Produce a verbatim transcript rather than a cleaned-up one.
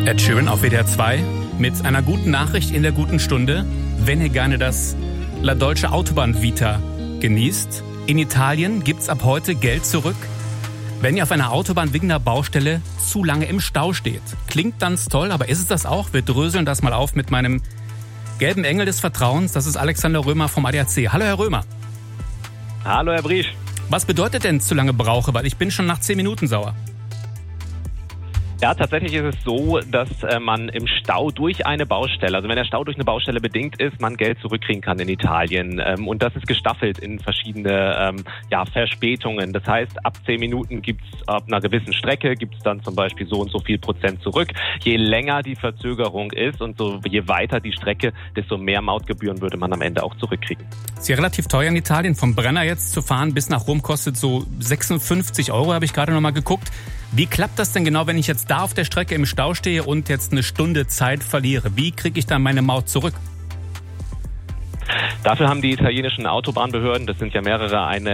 Ed Sheeran auf W D R zwei mit einer guten Nachricht in der guten Stunde. Wenn ihr gerne das La Dolce Autobahn Vita genießt, in Italien gibt's ab heute Geld zurück, wenn ihr auf einer Autobahn wegen einer Baustelle zu lange im Stau steht. Klingt ganz toll, aber ist es das auch? Wir dröseln das mal auf mit meinem gelben Engel des Vertrauens. Das ist Alexander Römer vom A D A C. Hallo Herr Römer. Hallo Herr Briesch. Was bedeutet denn zu lange brauche? Weil ich bin schon nach zehn Minuten sauer. Ja, tatsächlich ist es so, dass äh, man im Stau durch eine Baustelle, also wenn der Stau durch eine Baustelle bedingt ist, man Geld zurückkriegen kann in Italien. Ähm, und das ist gestaffelt in verschiedene ähm, ja, Verspätungen. Das heißt, ab zehn Minuten gibt's ab einer gewissen Strecke, gibt's dann zum Beispiel so und so viel Prozent zurück. Je länger die Verzögerung ist und so je weiter die Strecke, desto mehr Mautgebühren würde man am Ende auch zurückkriegen. Ist ja relativ teuer in Italien. Vom Brenner jetzt zu fahren bis nach Rom kostet so sechsundfünfzig Euro, habe ich gerade noch mal geguckt. Wie klappt das denn genau, wenn ich jetzt da auf der Strecke im Stau stehe und jetzt eine Stunde Zeit verliere? Wie kriege ich dann meine Maut zurück? Dafür haben die italienischen Autobahnbehörden, das sind ja mehrere, eine